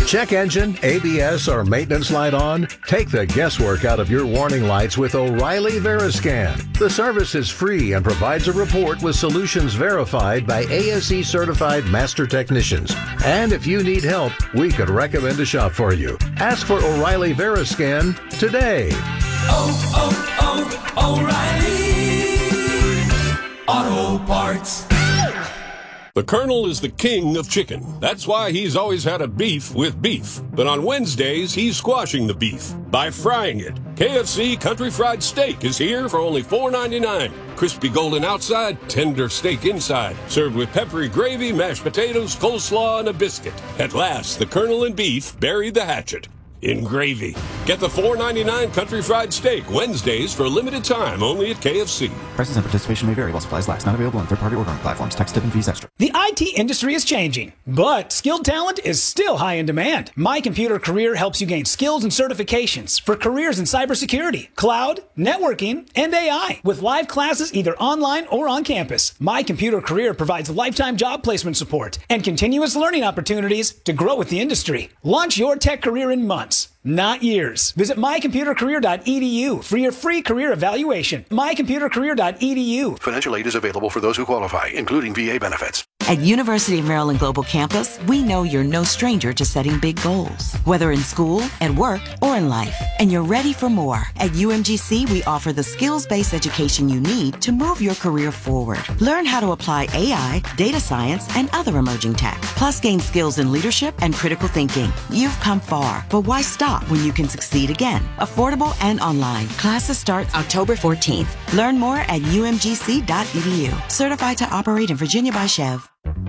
Check engine, ABS, or maintenance light on? Take the guesswork out of your warning lights with O'Reilly Veriscan. The service is free and provides a report with solutions verified by ASE certified master technicians. And if you need help, we could recommend a shop for you. Ask for O'Reilly Veriscan today. O'Reilly Auto Parts. The Colonel is the king of chicken. That's why he's always had a beef with beef. But on Wednesdays, he's squashing the beef by frying it. KFC Country Fried Steak is here for only $4.99. Crispy golden outside, tender steak inside. Served with peppery gravy, mashed potatoes, coleslaw, and a biscuit. At last, the Colonel and beef buried the hatchet in gravy. Get the $4.99 Country Fried Steak Wednesdays for a limited time only at KFC. Prices and participation may vary while supplies last. Not available on third-party ordering platforms. Tax, tip, and fees extra. The IT industry is changing, but skilled talent is still high in demand. My Computer Career helps you gain skills and certifications for careers in cybersecurity, cloud, networking, and AI. With live classes either online or on campus, My Computer Career provides lifetime job placement support and continuous learning opportunities to grow with the industry. Launch your tech career in months, not years. Visit mycomputercareer.edu for your free career evaluation. mycomputercareer.edu. Financial aid is available for those who qualify, including VA benefits. At University of Maryland Global Campus, we know you're no stranger to setting big goals, whether in school, at work, or in life. And you're ready for more. At UMGC, we offer the skills-based education you need to move your career forward. Learn how to apply AI, data science, and other emerging tech. Plus, gain skills in leadership and critical thinking. You've come far, but why stop when you can succeed again? Affordable and online. Classes start October 14th. Learn more at umgc.edu. Certified to operate in Virginia by Chev.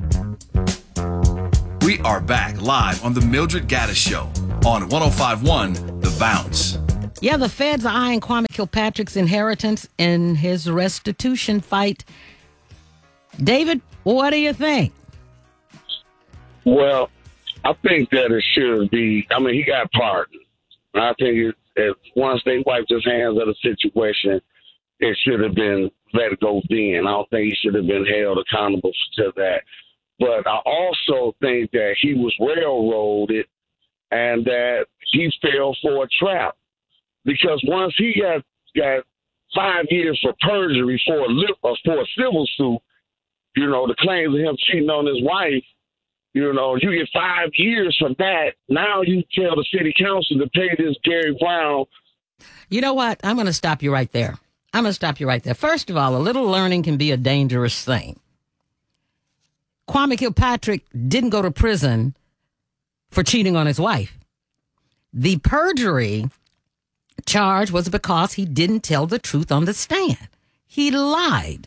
We are back live on the Mildred Gaddis Show on 105.1 The Bounce. Yeah, the feds are eyeing Kwame Kilpatrick's inheritance in his restitution fight. David, what do you think? Well, I think that it should be. I mean, he got pardoned. I think if once they wiped his hands of the situation, it should have been let go then. I don't think he should have been held accountable to that. But I also think that he was railroaded and that he fell for a trap. Because once he got 5 years for perjury for a civil suit, you know, the claims of him cheating on his wife, you know, you get 5 years for that. Now you tell the city council to pay this Gary Brown. You know what? I'm going to stop you right there. First of all, a little learning can be a dangerous thing. Kwame Kilpatrick didn't go to prison for cheating on his wife. The perjury charge was because he didn't tell the truth on the stand. He lied.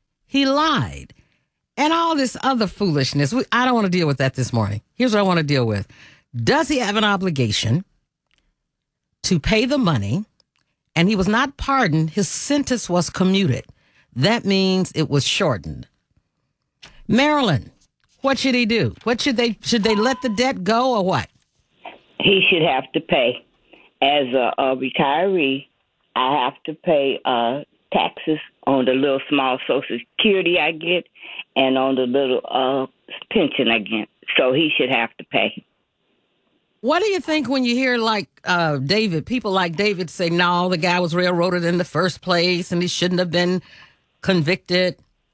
And all this other foolishness. I don't want to deal with that this morning. Here's what I want to deal with. Does he have an obligation to pay the money? And he was not pardoned. His sentence was commuted. That means it was shortened. Marilyn, what should he do? Should they let the debt go or what? He should have to pay. As a retiree, I have to pay taxes on the little small Social Security I get and on the little pension I get. So he should have to pay. What do you think when you hear people like David say, no, the guy was railroaded in the first place and he shouldn't have been convicted?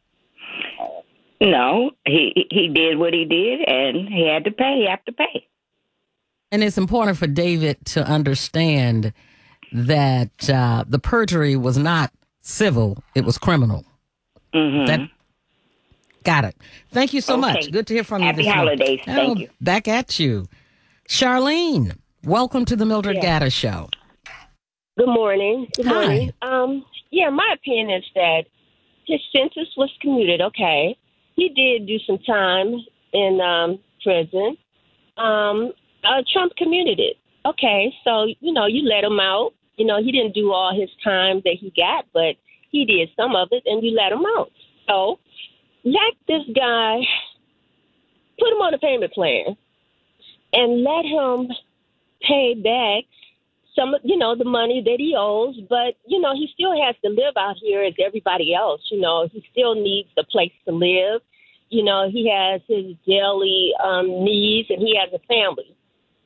No, he did what he did and he had to pay. He had to pay. And it's important for David to understand that the perjury was not civil, it was criminal. Mm-hmm. Got it. Thank you so much. Good to hear from you. Happy holidays. Thank you. Back at you. Charlene, welcome to the Mildred Gaddis Show. Good morning. Good morning. Hi. My opinion is that his sentence was commuted. Okay. He did do some time in prison. Trump commuted it. Okay. So, you let him out. He didn't do all his time that he got, but he did some of it and you let him out. So let this guy, put him on a payment plan and let him pay back some, the money that he owes. But, he still has to live out here as everybody else. He still needs a place to live. He has his daily needs and he has a family.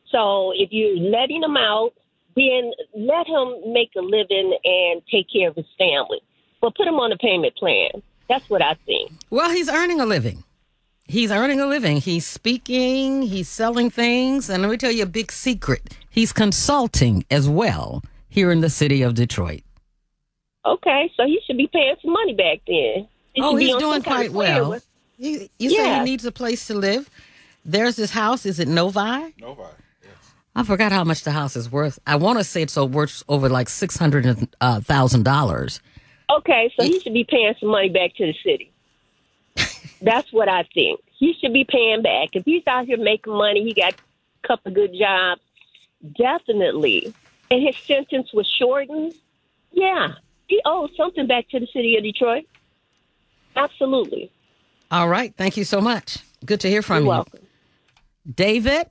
So if you're letting him out, then let him make a living and take care of his family. But put him on a payment plan. That's what I think. Well, he's earning a living. He's earning a living. He's speaking. He's selling things. And let me tell you a big secret. He's consulting as well here in the city of Detroit. Okay, so he should be paying some money back then. He's doing quite well. You say he needs a place to live. There's this house. Is it Novi? Novi, yes. I forgot how much the house is worth. I want to say it's worth over like $600,000. Okay, so he should be paying some money back to the city. That's what I think. He should be paying back. If he's out here making money, he got a couple of good jobs, definitely. And his sentence was shortened. Yeah, he owes something back to the city of Detroit. Absolutely. All right. Thank you so much. Good to hear from you. You're welcome. David?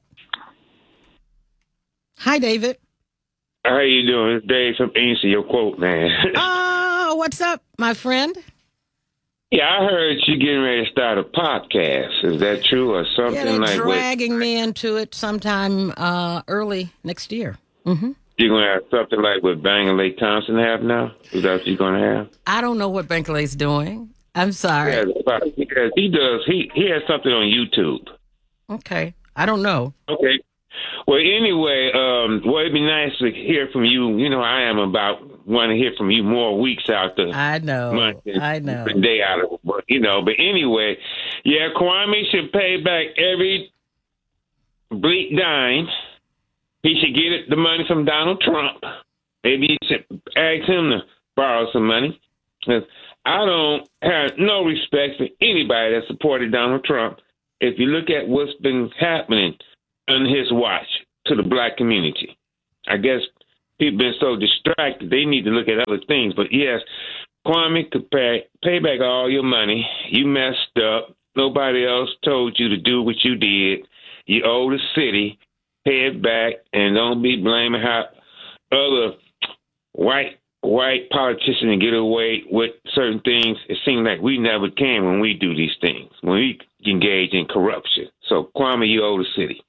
Hi, David. How you doing? It's Dave from Answer Your Quote, man. Oh, what's up, my friend? Yeah, I heard you getting ready to start a podcast. Is that true or something they're like that? Dragging me into it sometime early next year. Mm-hmm. You're going to have something like what Banger Lake Thompson have now? Is that what you're going to have? I don't know what Banger Lake's doing. I'm sorry. Yeah, he does. He has something on YouTube. Okay. I don't know. Okay. Well, anyway, it'd be nice to hear from you. You know, I am want to hear from you more weeks out the month and day out of it. But anyway, yeah, Kwame should pay back every bleak dime. He should get the money from Donald Trump. Maybe you should ask him to borrow some money. 'Cause I don't have no respect for anybody that supported Donald Trump. If you look at what's been happening on his watch to the black community, I guess people been so distracted they need to look at other things. But yes, Kwame could pay back all your money. You messed up. Nobody else told you to do what you did. You owe the city. Pay it back, and don't be blaming how other white politicians get away with certain things. It seems like we never can when we do these things, when we engage in corruption. So, Kwame, you owe the city.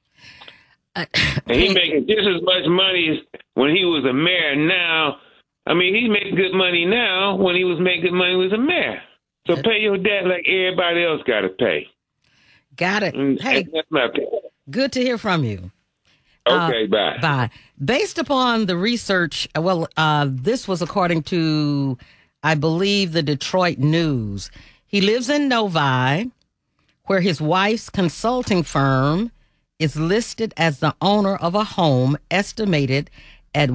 And he's making just as much money as when he was a mayor now. I mean, he's making good money now when he was making good money as a mayor. So pay your debt like everybody else got to pay. Got it. Hey, that's my opinion. Good to hear from you. Okay, bye. Bye. Based upon the research, this was according to, I believe, the Detroit News. He lives in Novi, where his wife's consulting firm is listed as the owner of a home estimated at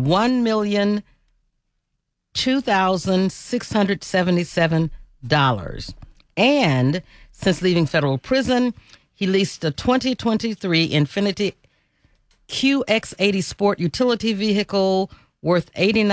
$1,002,677. And since leaving federal prison, he leased a 2023 Infiniti QX80 Sport utility vehicle worth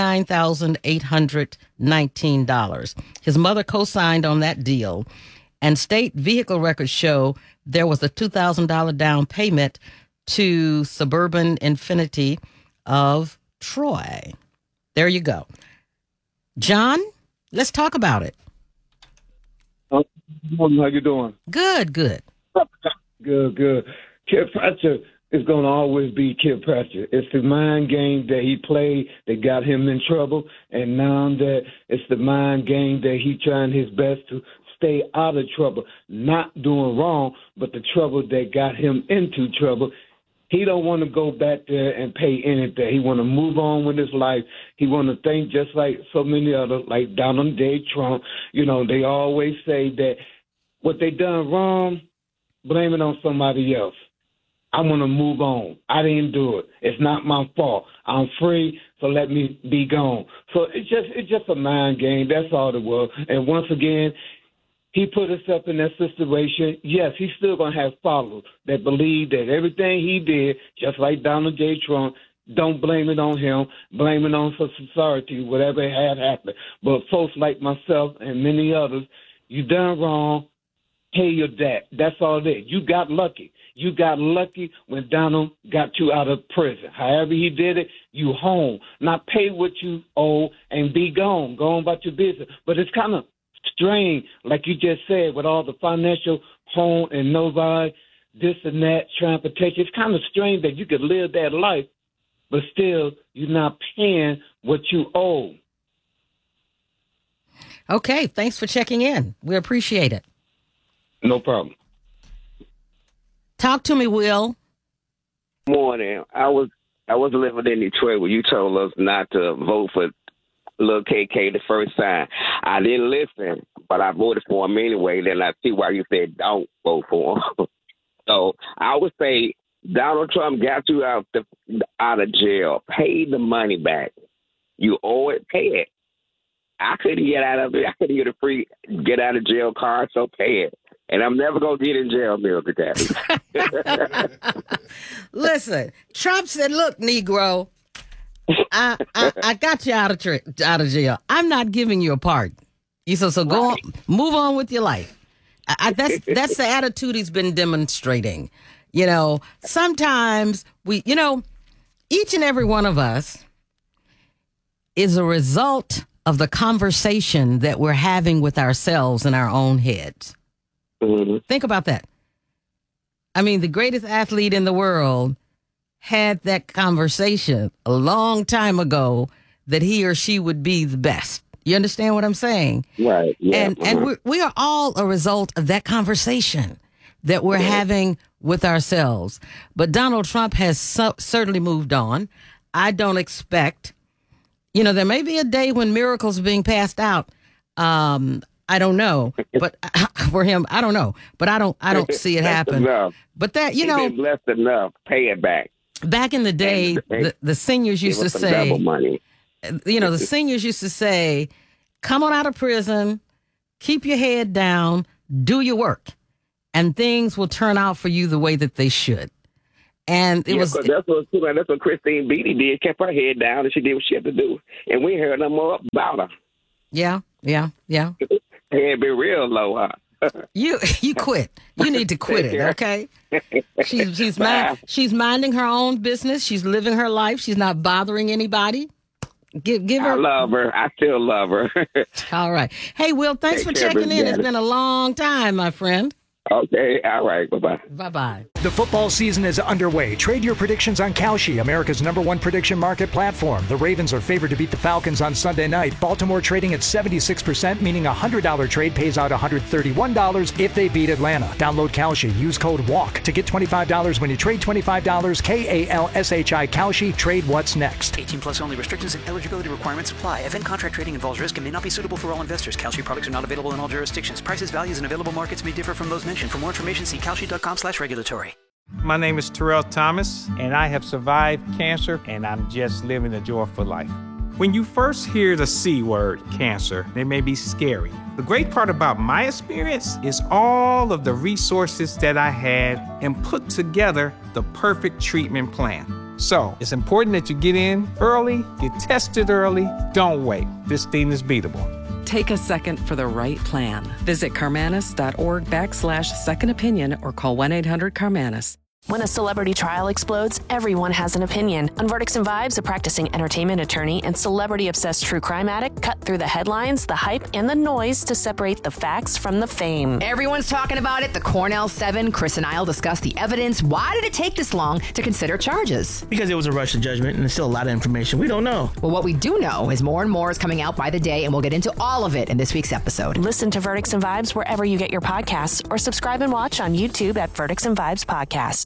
$89,819. His mother co-signed on that deal, and state vehicle records show there was a $2,000 down payment to Suburban Infiniti of Troy. There you go. John, let's talk about it. How you doing? Good. Good. Kid Pratchett is going to always be Kid Pratchett. It's the mind game that he played that got him in trouble, and now that it's the mind game that he trying his best to stay out of trouble, not doing wrong, but the trouble that got him into trouble. He don't want to go back there and pay anything. He want to move on with his life. He want to think just like so many others, like Donald J. Trump. You know, they always say that what they done wrong, blame it on somebody else. I want to move on. I didn't do it. It's not my fault. I'm free, so let me be gone. So it's just a mind game. That's all it was. And once again, he put himself in that situation. Yes, he's still going to have followers that believe that everything he did, just like Donald J. Trump, don't blame it on him, blame it on society, whatever had happened. But folks like myself and many others, you done wrong, pay your debt. That's all it is. You got lucky. You got lucky when Donald got you out of prison. However he did it, you home. Not pay what you owe and be gone. Go on about your business. But it's kind of strange, like you just said, with all the financial home and Novi, this and that, transportation. It's kind of strange that you could live that life, but still you're not paying what you owe. Okay, thanks for checking in. We appreciate it. No problem. Talk to me, Will. Morning. I was living in Detroit where you told us not to vote for Lil KK the first time. I didn't listen, but I voted for him anyway. Then I see why you said don't vote for him. So I would say Donald Trump got you out of jail. Pay the money back. You owe it. Pay it. I couldn't get out of it. I couldn't get a free get out of jail card, so pay it. And I'm never going to get in jail, Mildred Daddy. Listen, Trump said, look, Negro, I got you out of jail. I'm not giving you a pardon. So go on, move on with your life. That's the attitude he's been demonstrating. You know, sometimes each and every one of us is a result of the conversation that we're having with ourselves in our own heads. Mm-hmm. Think about that. I mean, the greatest athlete in the world had that conversation a long time ago that he or she would be the best. You understand what I'm saying? Right. Yeah. And we are all a result of that conversation that we're having with ourselves. But Donald Trump has certainly moved on. I don't expect, there may be a day when miracles are being passed out. I don't know, but for him, I don't know, but I don't see it happen. Enough. But that, He's been blessed enough. Pay it back. Back in the day, the seniors used to say, double money. The seniors used to say, come on out of prison, keep your head down, do your work, and things will turn out for you the way that they should. And that's what Christine Beatty did, kept her head down, and she did what she had to do. And we heard no more about her. Yeah. Head be real low, huh? You quit. You need to quit it, okay? She's minding her own business. She's living her life. She's not bothering anybody. Give her. I love her. I still love her. All right. Hey, Will, thanks for checking in. It's been a long time, my friend. Okay, all right, bye-bye. Bye-bye. The football season is underway. Trade your predictions on Kalshi, America's #1 prediction market platform. The Ravens are favored to beat the Falcons on Sunday night. Baltimore trading at 76%, meaning a $100 trade pays out $131 if they beat Atlanta. Download Kalshi. Use code WALK to get $25 when you trade $25. KALSHI Kalshi. Trade what's next. 18 plus only. Restrictions and eligibility requirements apply. Event contract trading involves risk and may not be suitable for all investors. Kalshi products are not available in all jurisdictions. Prices, values, and available markets may differ from those mentioned. For more information, see Kalshi.com/regulatory. My name is Terrell Thomas, and I have survived cancer, and I'm just living a joyful life. When you first hear the C word, cancer, it may be scary. The great part about my experience is all of the resources that I had and put together the perfect treatment plan. So it's important that you get in early, get tested early. Don't wait. This thing is beatable. Take a second for the right plan. Visit Carmanis.org/second opinion or call 1-800-CARMANIS. When a celebrity trial explodes, everyone has an opinion. On Verdicts and Vibes, a practicing entertainment attorney and celebrity-obsessed true crime addict cut through the headlines, the hype, and the noise to separate the facts from the fame. Everyone's talking about it. The Cornell 7, Chris and I'll discuss the evidence. Why did it take this long to consider charges? Because it was a rush to judgment, and there's still a lot of information we don't know. Well, what we do know is more and more is coming out by the day, and we'll get into all of it in this week's episode. Listen to Verdicts and Vibes wherever you get your podcasts, or subscribe and watch on YouTube at Verdicts and Vibes Podcast.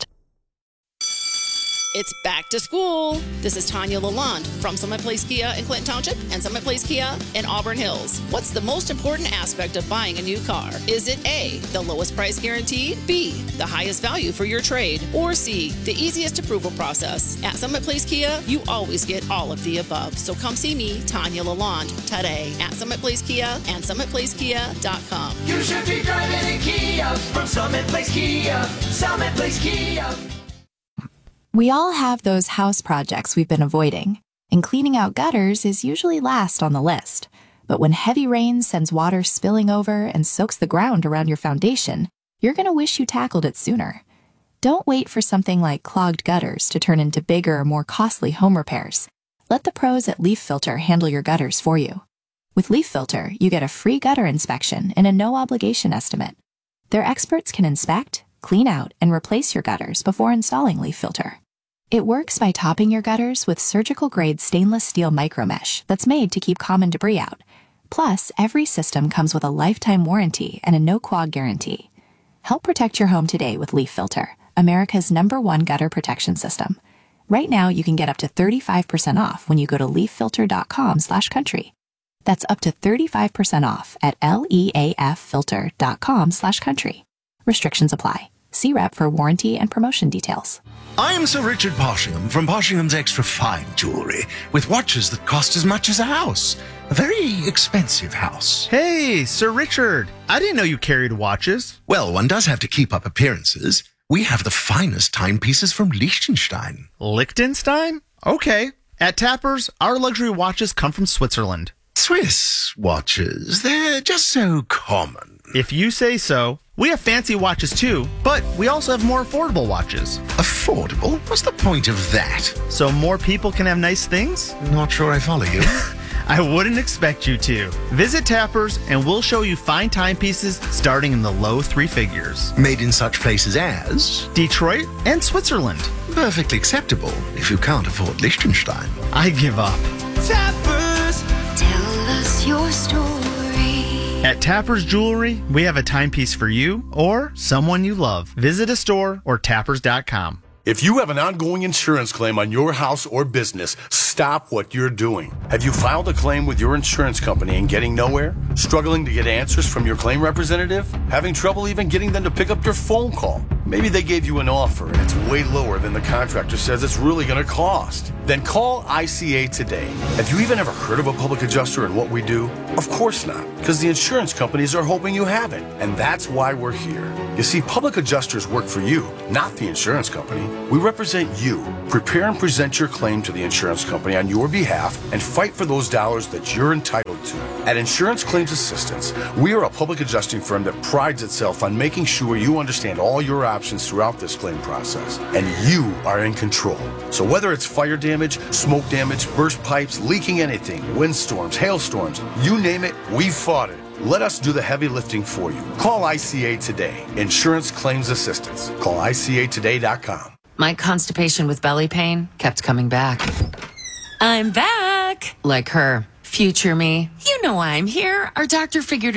It's back to school. This is Tanya Lalonde from Summit Place Kia in Clinton Township and Summit Place Kia in Auburn Hills. What's the most important aspect of buying a new car? Is it A, the lowest price guaranteed, B, the highest value for your trade, or C, the easiest approval process? At Summit Place Kia, you always get all of the above. So come see me, Tanya Lalonde, today at Summit Place Kia and SummitPlaceKia.com. You should be driving a Kia from Summit Place Kia. Summit Place Kia. We all have those house projects we've been avoiding, and cleaning out gutters is usually last on the list. But when heavy rain sends water spilling over and soaks the ground around your foundation, you're going to wish you tackled it sooner. Don't wait for something like clogged gutters to turn into bigger, more costly home repairs. Let the pros at Leaf Filter handle your gutters for you. With Leaf Filter, you get a free gutter inspection and a no-obligation estimate. Their experts can inspect, Clean out and replace your gutters before installing Leaf Filter. It works by topping your gutters with surgical-grade stainless steel micromesh that's made to keep common debris out. Plus, every system comes with a lifetime warranty and a no-clog guarantee. Help protect your home today with Leaf Filter, America's #1 gutter protection system. Right now, you can get up to 35% off when you go to leaffilter.com/country. That's up to 35% off at leaffilter.com/country. Restrictions apply. See rep for warranty and promotion details. I am Sir Richard Poshingham from Poshingham's Extra Fine Jewelry, with watches that cost as much as a house. A very expensive house. Hey, Sir Richard, I didn't know you carried watches. Well, one does have to keep up appearances. We have the finest timepieces from Liechtenstein. Liechtenstein? Okay. At Tapper's, our luxury watches come from Switzerland. Swiss watches, they're just so common. If you say so. We have fancy watches too, but we also have more affordable watches. Affordable? What's the point of that? So more people can have nice things? Not sure I follow you. I wouldn't expect you to. Visit Tapper's and we'll show you fine timepieces starting in the low 3 figures. Made in such places as Detroit and Switzerland. Perfectly acceptable if you can't afford Liechtenstein. I give up. Tapper's, tell us your story. At Tapper's Jewelry, we have a timepiece for you or someone you love. Visit a store or tappers.com. If you have an ongoing insurance claim on your house or business, stop what you're doing. Have you filed a claim with your insurance company and getting nowhere? Struggling to get answers from your claim representative? Having trouble even getting them to pick up your phone call? Maybe they gave you an offer and it's way lower than the contractor says it's really going to cost. Then call ICA today. Have you even ever heard of a public adjuster and what we do? Of course not, because the insurance companies are hoping you haven't. And that's why we're here. You see, public adjusters work for you, not the insurance company. We represent you. Prepare and present your claim to the insurance company on your behalf and fight for those dollars that you're entitled to. At Insurance Claims Assistance, we are a public adjusting firm that prides itself on making sure you understand all your options throughout this claim process. And you are in control. So whether it's fire damage, smoke damage, burst pipes, leaking anything, windstorms, hailstorms, you name it, we fought it. Let us do the heavy lifting for you. Call ICA today. Insurance Claims Assistance. Call ICAtoday.com. My constipation with belly pain kept coming back. I'm back! Like her. Future me. You know I'm here. Our doctor figured